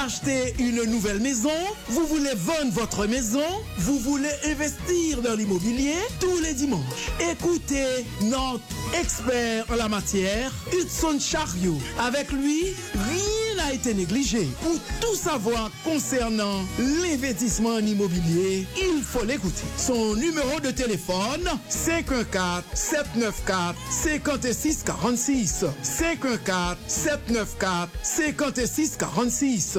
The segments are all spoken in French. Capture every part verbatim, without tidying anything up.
Acheter une nouvelle maison, vous voulez vendre votre maison, vous voulez investir dans l'immobilier tous les dimanches. Écoutez notre expert en la matière, Hudson Chariot. Avec lui, rien n'a été négligé. Pour tout savoir concernant l'investissement en immobilier, il faut l'écouter. Son numéro de téléphone, cinq un quatre, sept neuf quatre, cinq six quatre six. cinq un quatre, sept neuf quatre, cinq six quatre six.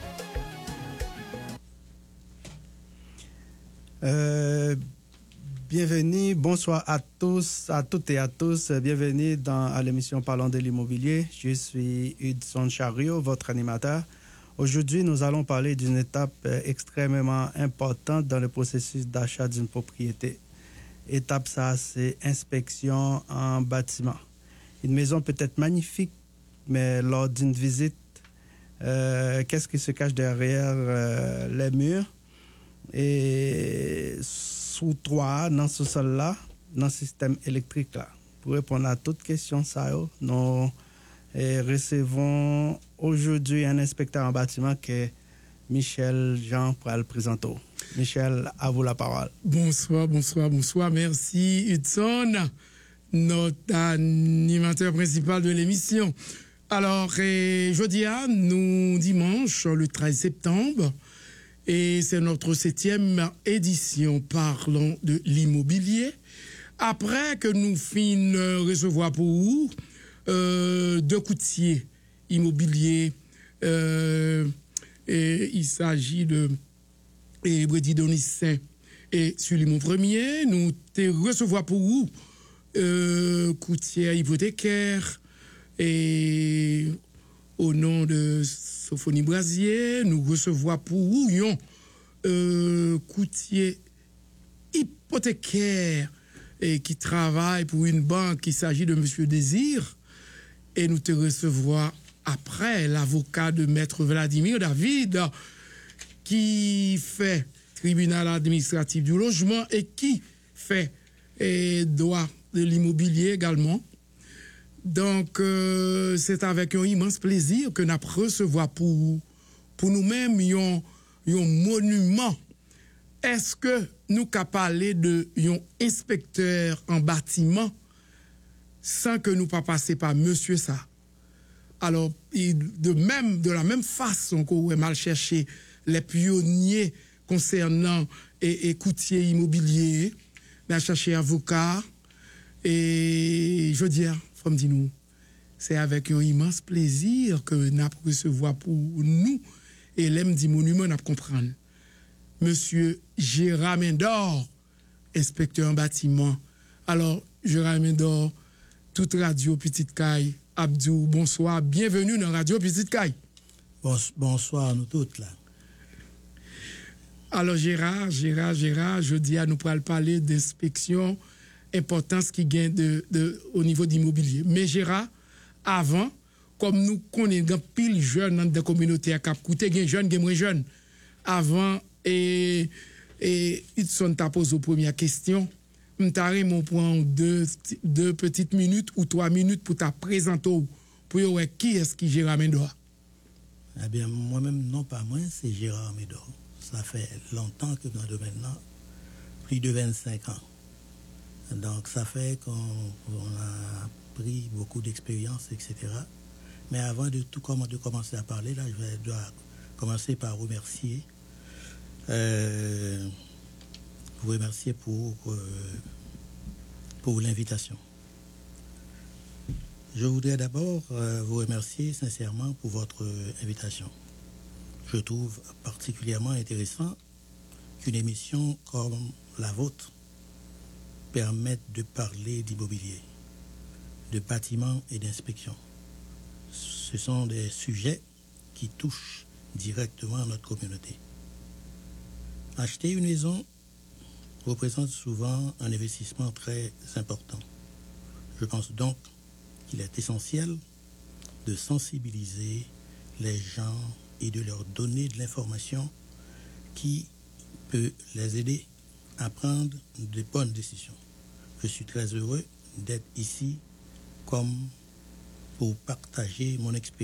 Euh, bienvenue, bonsoir à tous, à toutes et à tous. Bienvenue dans à l'émission Parlons de l'immobilier. Je suis Hudson Chariot, votre animateur. Aujourd'hui, nous allons parler d'une étape extrêmement importante dans le processus d'achat d'une propriété. Étape ça, c'est inspection en bâtiment. Une maison peut être magnifique, mais lors d'une visite, euh, qu'est-ce qui se cache derrière euh, les murs? Et sous toit, dans ce sol-là, dans le système électrique-là. Pour répondre à toutes questions, ça, nous eh, recevons aujourd'hui un inspecteur en bâtiment qui est Michel Jean pour le présenter. Michel, à vous la parole. Bonsoir, bonsoir, bonsoir. Merci Hudson, notre animateur principal de l'émission. Alors, eh, jeudi, nous, dimanche, le treize septembre, et c'est notre septième édition parlant de l'immobilier. Après que nous finissons recevoir pour vous euh, deux courtiers immobiliers, euh, et il s'agit de et Brady Donissin et Sulimon Premier, nous te recevoir pour vous euh, courtier hypothécaire et au nom de Sophonie Brasier, nous recevons pour vous un euh, courtier hypothécaire et qui travaille pour une banque. Il s'agit de Monsieur Désir. Et nous te recevons après l'avocat de Maître Vladimir David qui fait tribunal administratif du logement et qui fait et droit de l'immobilier également. Donc, euh, c'est avec un immense plaisir que nous recevons pour, pour nous-mêmes un, un monument. Est-ce que nous pouvons parler de un inspecteur en bâtiment sans que nous pas passer par monsieur ça? Alors, de même, de la même façon qu'on a mal cherché les pionniers concernant et, et courtiers immobiliers, on a cherché avocat et je veux dire, comme dit nous, c'est avec un immense plaisir que nous recevons pour nous et l'aime du monument nous comprendre. Monsieur Gérard Méndor, inspecteur en bâtiment. Alors, Gérard Méndor, toute radio Petite Caille, Abdou, bonsoir, bienvenue dans Radio Petite Caille. Bonsoir à nous toutes là. Alors Gérard, Gérard, Gérard, je dis à nous pour parler d'inspection, importance qui gagne de, de, au niveau d'immobilier. Mais Gérard, avant, comme nous connaissons pile jeunes dans des communautés à Cap-Couté, il y a jeunes, il y a moins jeunes. Avant, et, et ils sont à poser aux premières questions. Je vais mon prendre deux, deux petites minutes ou trois minutes pour te présenter pour voir qui est-ce qui Gérard Méndor. Eh bien, moi-même, non pas moi, c'est Gérard Méndor. Ça fait longtemps que dans le domaine là, plus de vingt-cinq ans. Donc, ça fait qu'on on a pris beaucoup d'expérience, et cetera. Mais avant de tout de commencer à parler, là, je vais dois commencer par remercier, euh, vous remercier pour, euh, pour l'invitation. Je voudrais d'abord euh, vous remercier sincèrement pour votre euh, invitation. Je trouve particulièrement intéressant qu'une émission comme la vôtre permette de parler d'immobilier, de bâtiments et d'inspection. Ce sont des sujets qui touchent directement notre communauté. Acheter une maison représente souvent un investissement très important. Je pense donc qu'il est essentiel de sensibiliser les gens et de leur donner de l'information qui peut les aider à prendre de bonnes décisions. Je suis très heureux d'être ici comme pour partager mon expérience.